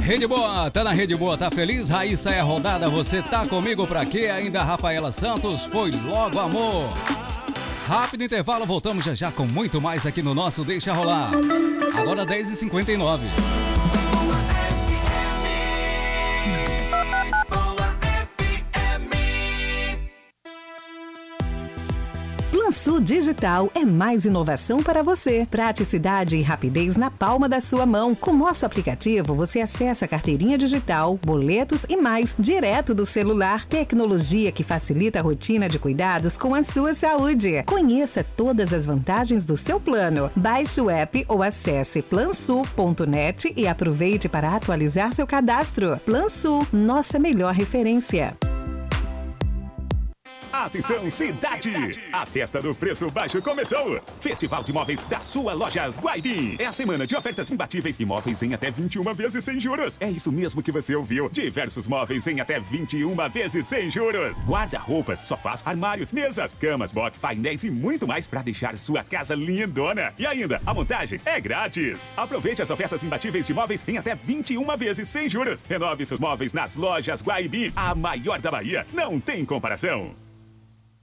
Rede Boa, tá na Rede Boa, tá feliz? Raíssa é rodada, você tá comigo pra quê? Ainda Rafaela Santos, foi logo amor. Rápido intervalo, voltamos já já com muito mais aqui no nosso Deixa Rolar. Agora 10h59. PlanSul Digital é mais inovação para você. Praticidade e rapidez na palma da sua mão. Com nosso aplicativo, você acessa a carteirinha digital, boletos e mais, direto do celular. Tecnologia que facilita a rotina de cuidados com a sua saúde. Conheça todas as vantagens do seu plano. Baixe o app ou acesse plansul.net e aproveite para atualizar seu cadastro. PlanSul, nossa melhor referência. Atenção, cidade! A festa do preço baixo começou! Festival de Móveis da sua Lojas Guaibim. É a semana de ofertas imbatíveis e móveis em até 21 vezes sem juros. É isso mesmo que você ouviu. Diversos móveis em até 21 vezes sem juros. Guarda-roupas, sofás, armários, mesas, camas, box, painéis e muito mais para deixar sua casa lindona. E ainda, a montagem é grátis. Aproveite as ofertas imbatíveis de móveis em até 21 vezes sem juros. Renove seus móveis nas Lojas Guaibim. A maior da Bahia. Não tem comparação.